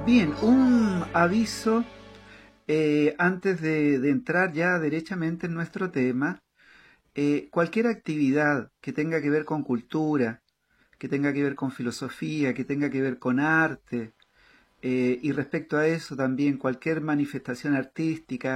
Bien, un aviso antes de entrar ya derechamente en nuestro tema. Cualquier actividad que tenga que ver con cultura, que tenga que ver con filosofía, que tenga que ver con arte, y respecto a eso también cualquier manifestación artística,